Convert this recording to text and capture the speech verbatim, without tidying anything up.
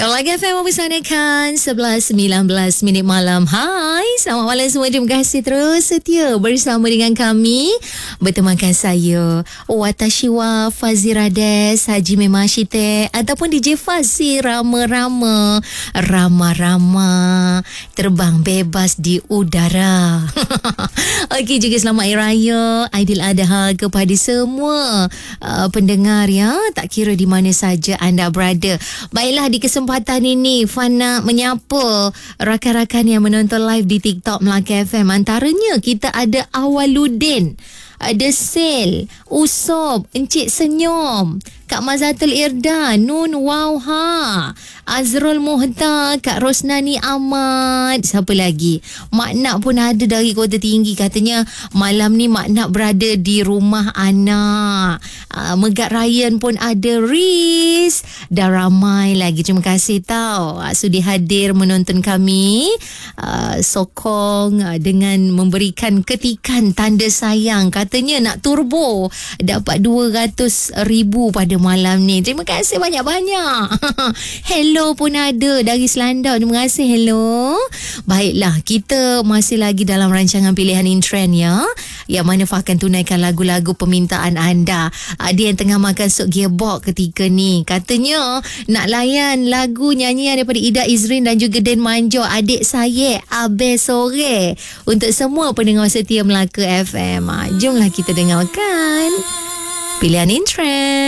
Melaka F M mempersanakan sebelas sembilan belas minit malam. Hai, selamat malam semua. Terima kasih terus setia bersama dengan kami. Bertemankan saya Watashi wa Fazirades Haji Memashite ataupun D J Fazi Rama-Rama. Rama-Rama terbang bebas di udara. Okey, juga selamat Hari Raya Aidiladha kepada semua uh, pendengar ya, tak kira di mana saja anda berada. Baiklah, di kesempatan ini Fana menyapa rakan-rakan yang menonton live di TikTok Melaka F M. Antaranya kita ada Awaluddin, ada Sel, Usob, Encik Senyum, Kak Mazatul Irda, Nun Wauha, Azrul Muhtar, Kak Rosnani Ahmad. Siapa lagi? Mak Nak pun ada dari Kota Tinggi. Katanya malam ni Mak Nak berada di rumah anak. uh, Megat Ryan pun ada, Riz, dan ramai lagi. Terima kasih tau uh, sudi hadir menonton kami. uh, Sokong uh, dengan memberikan ketikan tanda sayang. Katanya nak turbo, dapat dua ratus ribu pada malam ni. Terima kasih banyak-banyak. Hello pun ada dari Selandau. Terima kasih, hello. Baiklah, kita masih lagi dalam rancangan pilihan in trend ya, yang mana Fah akan tunaikan lagu-lagu permintaan anda. Ada yang tengah makan sup gearbox ketika ni. Katanya nak layan lagu nyanyian daripada Ida Izrin dan juga Den Manjo, Adik Saya Abe Sore, untuk semua pendengar setia Melaka F M. Jomlah kita dengarkan pilihan in trend.